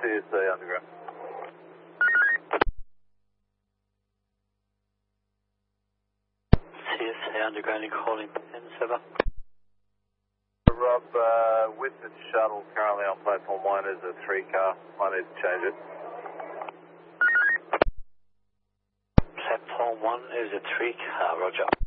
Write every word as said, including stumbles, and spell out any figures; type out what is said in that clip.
C S A Underground. C S A Underground, you're calling Pen seven. Rob, uh, with the shuttle currently on platform one is a three car. I need to change it. Platform one is a three car, roger.